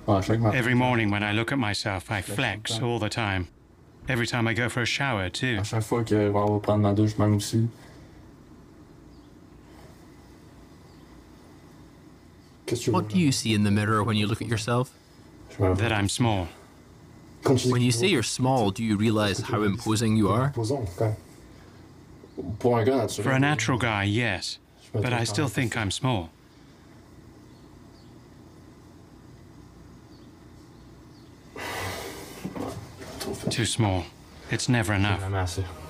Ouais, chaque matin. Every morning when I look at myself, I flex all the time. Every time I go for a shower, too. À chaque fois que on va prendre ma douche, même aussi. What do you see in the mirror when you look at yourself? That I'm small. When you say you're small, do you realize how imposing you are? For a natural guy, yes. But I still think I'm small. Too small. It's never enough.